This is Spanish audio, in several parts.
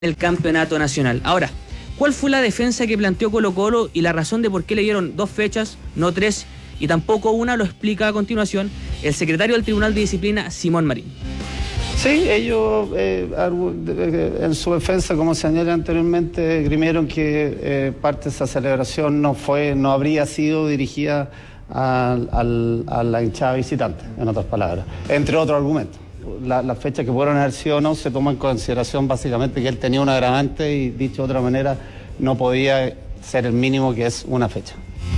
el campeonato nacional. Ahora, ¿cuál fue la defensa que planteó Colo-Colo y la razón de por qué le dieron 2 fechas, no 3 y tampoco una? Lo explica a continuación el secretario del Tribunal de Disciplina, Simón Marín. Sí, ellos en su defensa, como señalé anteriormente, grimieron que parte de esa celebración no habría sido dirigida a la hinchada visitante, en otras palabras, entre otros argumentos. Las fechas que pudieron haber sido o no se toma en consideración básicamente que él tenía un agravante y, dicho de otra manera, no podía ser el mínimo, que es una fecha.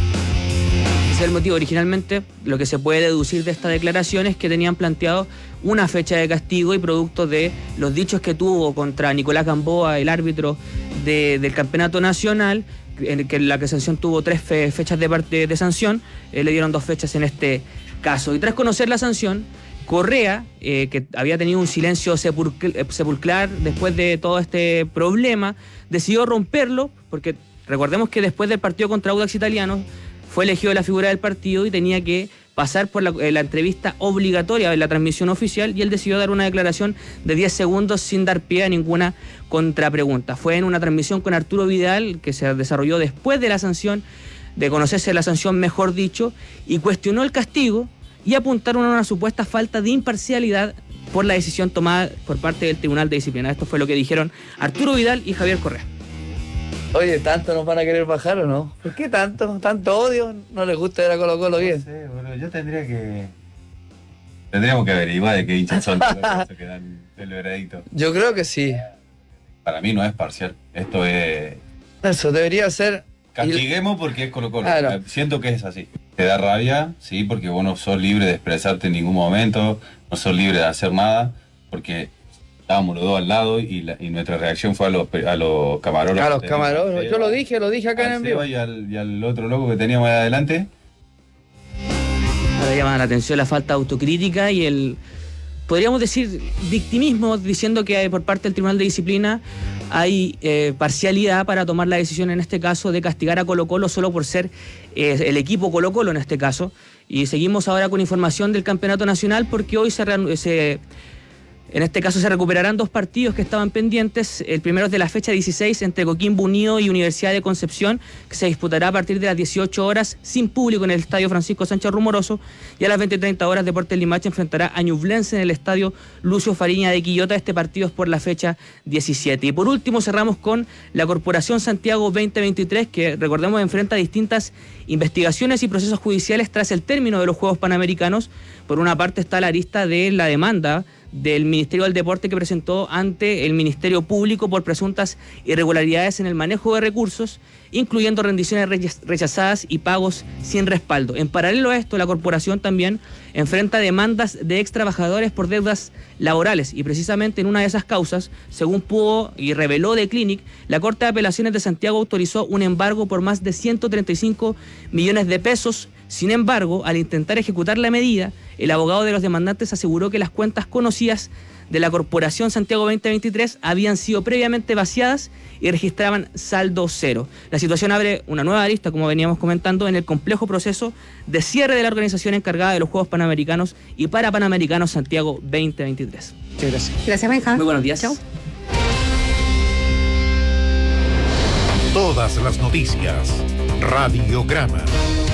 Ese es el motivo. Originalmente, lo que se puede deducir de esta declaración es que tenían planteado una fecha de castigo y producto de los dichos que tuvo contra Nicolás Gamboa, el árbitro del campeonato nacional, en que la sanción tuvo 3 fechas de sanción, le dieron 2 fechas en este caso. Y tras conocer la sanción, Correa, que había tenido un silencio sepulcral después de todo este problema, decidió romperlo, porque recordemos que después del partido contra Audax Italiano fue elegido la figura del partido y tenía que pasar por la entrevista obligatoria en la transmisión oficial, y él decidió dar una declaración de 10 segundos sin dar pie a ninguna contrapregunta. Fue en una transmisión con Arturo Vidal, que se desarrolló después de la sanción, de conocerse la sanción mejor dicho, y cuestionó el castigo y apuntaron a una supuesta falta de imparcialidad por la decisión tomada por parte del Tribunal de Disciplina. Esto fue lo que dijeron Arturo Vidal y Javier Correa. Oye, ¿tanto nos van a querer bajar o no? ¿Por qué tanto? ¿Tanto odio? ¿No les gusta ver a Colo-Colo bien? No sé, bueno, yo tendríamos que averiguar de qué hinchas son los que dan el veredicto. Yo creo que sí. Para mí no es parcial. Esto es... Eso debería ser... Castiguemos porque es Colo-Colo. Claro. Siento que es así. Te da rabia, sí, porque vos no sos libre de expresarte en ningún momento, no sos libre de hacer nada, porque estábamos los dos al lado y nuestra reacción fue a los camarógrafos. A los camarógrafos. Yo lo dije acá en el vivo. Y al otro loco que teníamos ahí adelante. Ahora llama la atención la falta de autocrítica y el, podríamos decir, victimismo, diciendo que por parte del Tribunal de Disciplina hay parcialidad para tomar la decisión en este caso de castigar a Colo-Colo solo por ser el equipo Colo-Colo en este caso. Y seguimos ahora con información del Campeonato Nacional, porque hoy en este caso se recuperarán 2 partidos que estaban pendientes. El primero es de la fecha 16 entre Coquimbo Unido y Universidad de Concepción, que se disputará a partir de las 18 horas sin público en el Estadio Francisco Sánchez Rumoroso, y a las 20:30 horas Deportes Limache enfrentará a Ñublense en el Estadio Lucio Fariña de Quillota. Este partido es por la fecha 17. Y por último cerramos con la Corporación Santiago 2023, que recordemos enfrenta distintas investigaciones y procesos judiciales tras el término de los Juegos Panamericanos. Por una parte está la arista de la demanda del Ministerio del Deporte que presentó ante el Ministerio Público por presuntas irregularidades en el manejo de recursos, incluyendo rendiciones rechazadas y pagos sin respaldo. En paralelo a esto, la corporación también enfrenta demandas de ex trabajadores por deudas laborales, y precisamente en una de esas causas, según pudo y reveló The Clinic, la Corte de Apelaciones de Santiago autorizó un embargo por más de 135 millones de pesos. Sin embargo, al intentar ejecutar la medida, el abogado de los demandantes aseguró que las cuentas conocidas de la Corporación Santiago 2023 habían sido previamente vaciadas y registraban saldo cero. La situación abre una nueva arista, como veníamos comentando, en el complejo proceso de cierre de la organización encargada de los Juegos Panamericanos y Parapanamericanos Santiago 2023. Muchas gracias. Gracias, Benja. Muy buenos días. Chao. Todas las noticias. Radiograma.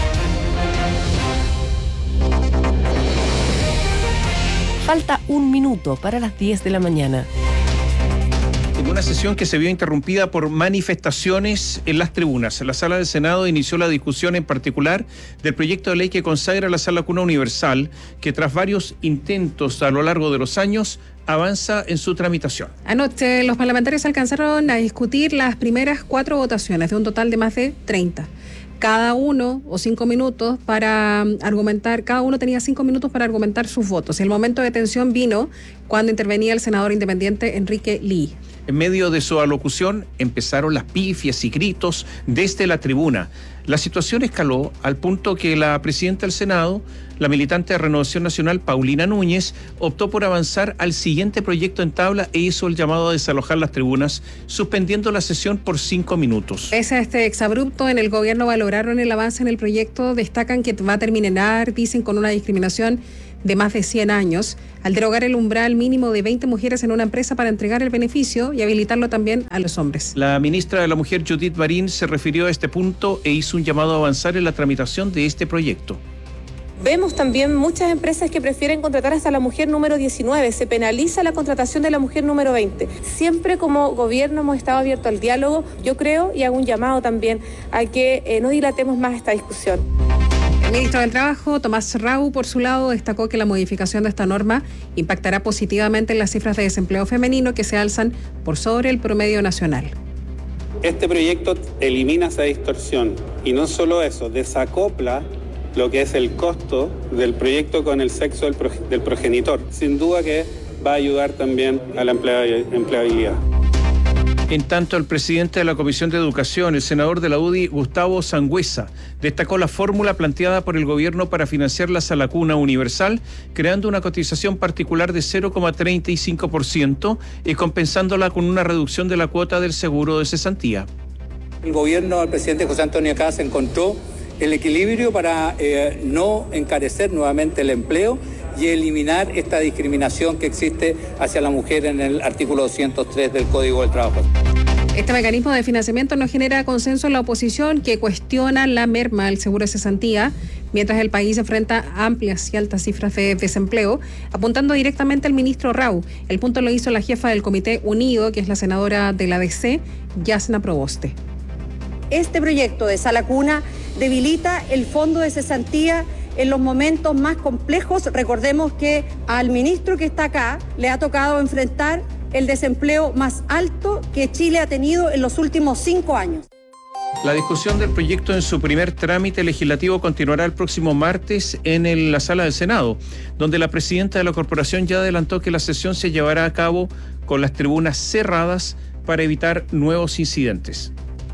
Falta 1 minuto para las 10 de la mañana. En una sesión que se vio interrumpida por manifestaciones en las tribunas, la Sala del Senado inició la discusión en particular del proyecto de ley que consagra la Sala Cuna Universal, que tras varios intentos a lo largo de los años avanza en su tramitación. Anoche los parlamentarios alcanzaron a discutir las primeras 4 votaciones de un total de más de 30. Cada uno o 5 minutos para argumentar, cada uno tenía 5 minutos para argumentar sus votos. El momento de tensión vino cuando intervenía el senador independiente Enrique Lee. En medio de su alocución empezaron las pifias y gritos desde la tribuna. La situación escaló al punto que la presidenta del Senado, la militante de Renovación Nacional, Paulina Núñez, optó por avanzar al siguiente proyecto en tabla e hizo el llamado a desalojar las tribunas, suspendiendo la sesión por 5 minutos. Pese a este exabrupto, en el gobierno valoraron el avance en el proyecto, destacan que va a terminar, dicen, con una discriminación de más de 100 años, al derogar el umbral mínimo de 20 mujeres en una empresa para entregar el beneficio y habilitarlo también a los hombres. La ministra de la Mujer, Judith Marín, se refirió a este punto e hizo un llamado a avanzar en la tramitación de este proyecto. Vemos también muchas empresas que prefieren contratar hasta la mujer número 19. Se penaliza la contratación de la mujer número 20. Siempre como gobierno hemos estado abiertos al diálogo, yo creo, y hago un llamado también a que no dilatemos más esta discusión. El ministro del Trabajo, Tomás Rau, por su lado, destacó que la modificación de esta norma impactará positivamente en las cifras de desempleo femenino que se alzan por sobre el promedio nacional. Este proyecto elimina esa distorsión y no solo eso, desacopla lo que es el costo del proyecto con el sexo del progenitor. Sin duda que va a ayudar también a la empleabilidad. En tanto, el presidente de la Comisión de Educación, el senador de la UDI, Gustavo Sangüesa, destacó la fórmula planteada por el gobierno para financiar la Salacuna Universal, creando una cotización particular de 0,35% y compensándola con una reducción de la cuota del seguro de cesantía. El gobierno del presidente José Antonio Kast encontró el equilibrio para no encarecer nuevamente el empleo y eliminar esta discriminación que existe hacia la mujer en el artículo 203 del Código del Trabajo. Este mecanismo de financiamiento no genera consenso en la oposición, que cuestiona la merma del seguro de cesantía, mientras el país enfrenta amplias y altas cifras de desempleo, apuntando directamente al ministro Rau. El punto lo hizo la jefa del Comité Unido, que es la senadora de la DC, Yasna Proboste. Este proyecto de Salacuna debilita el fondo de cesantía en los momentos más complejos. Recordemos que al ministro que está acá le ha tocado enfrentar el desempleo más alto que Chile ha tenido en los últimos 5 años. La discusión del proyecto en su primer trámite legislativo continuará el próximo martes en la sala del Senado, donde la presidenta de la corporación ya adelantó que la sesión se llevará a cabo con las tribunas cerradas para evitar nuevos incidentes.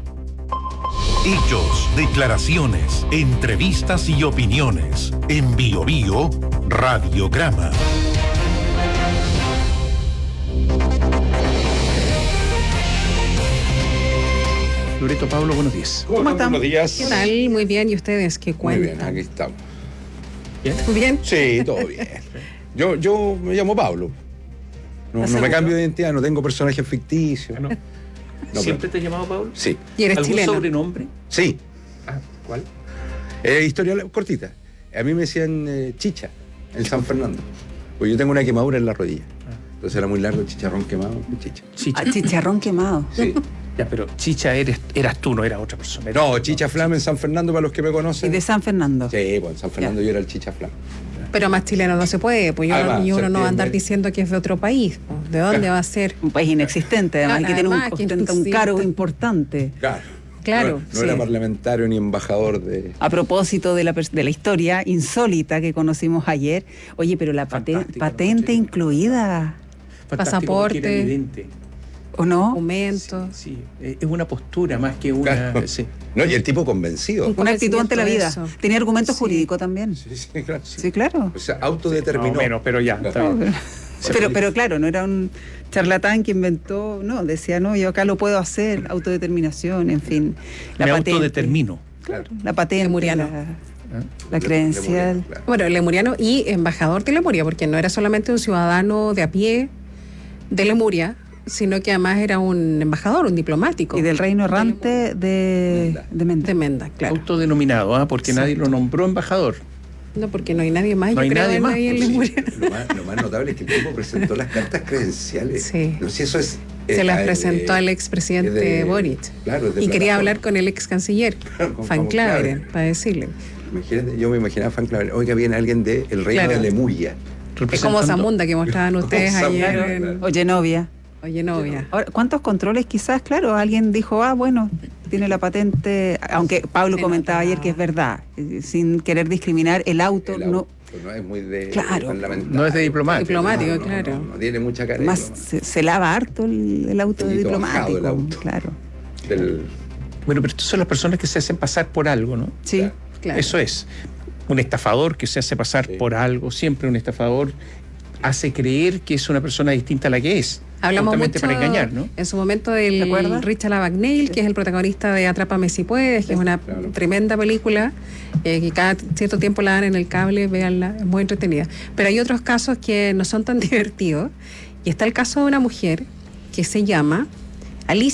Hechos, declaraciones, entrevistas y opiniones. En Bio Bio, Radiograma. Loreto, Pablo, buenos días. ¿Cómo están? Buenos días. ¿Qué tal? Muy bien. ¿Y ustedes qué cuentan? Muy bien, aquí estamos. ¿Bien? ¿Muy bien? Sí, todo bien. Yo me llamo Pablo. No me cambio de identidad, no tengo personajes ficticios. No, ¿siempre te has llamado Pablo? Sí. ¿Y eres ¿algún chileno? sobrenombre? Sí. ¿Cuál? Historia cortita. A mí me decían Chicha, en San Fernando. Pues yo tengo una quemadura en la rodilla. Entonces era muy largo, chicharrón quemado, Chicha. Chicharrón quemado. Sí. Ya, pero Chicha eras tú, no era otra persona. No, Chicha Flam en San Fernando, para los que me conocen. ¿Y de San Fernando? Sí, pues en San Fernando yo era el Chicha Flam. Pero más chileno no se puede, pues uno no va a andar diciendo que es de otro país. ¿De dónde va a ser? Un país inexistente, además, que tiene un cargo importante. Claro. No sí. era parlamentario ni embajador de... A propósito de la historia insólita que conocimos ayer, oye, pero la patente incluida. Pasaporte. ¿O no? Documentos. Sí, es una postura más que una... Claro. Sí. No, y el tipo convencido. Una actitud ante la vida. Eso. Tenía argumento jurídico también. Sí, claro. Sí, claro. O sea, autodeterminó. No, menos, pero ya. Claro. Pero claro, no era un charlatán que inventó, no, decía, no, yo acá lo puedo hacer, autodeterminación, en fin. Me autodetermino. Claro. La patente, Lemuriano. la credencial. Claro. Bueno, Lemuriano y embajador de Lemuria, porque no era solamente un ciudadano de a pie de Lemuria, sino que además era un embajador, un diplomático. Y del reino errante de Menda. De Menda, claro. Autodenominado, porque nadie lo nombró embajador. No, porque no hay nadie más, No hay nadie más, ahí en pues, Lemuria. Lo más notable es que el tipo presentó las cartas credenciales. Sí. No sé si eso es... Se las presentó al expresidente Boric. Claro, y quería hablar con el ex canciller, Van Claveren, para decirle. Imagínate, yo me imaginaba Van Claveren. Oiga, viene alguien del reino de Lemuria. Es como Zamunda que mostraban ustedes ayer. Oye, novia. Ahora, ¿cuántos controles? Quizás, claro, alguien dijo, bueno, tiene la patente, aunque Pablo comentaba ayer que es verdad, sin querer discriminar, el auto no es muy de claro, no es de diplomático. Diplomático, claro. No tiene mucha cara. Más se lava harto el auto de diplomático, el auto. Claro. Bueno, pero estas son las personas que se hacen pasar por algo, ¿no? Sí, claro. Eso es. Un estafador que se hace pasar por algo, siempre un estafador hace creer que es una persona distinta a la que es. Hablamos justamente mucho para engañar, ¿no? en su momento del Richard Abagnale, que es el protagonista de Atrápame si puedes, que es una tremenda película que cada cierto tiempo la dan en el cable, véanla, es muy entretenida. Pero hay otros casos que no son tan divertidos, y está el caso de una mujer que se llama Alicia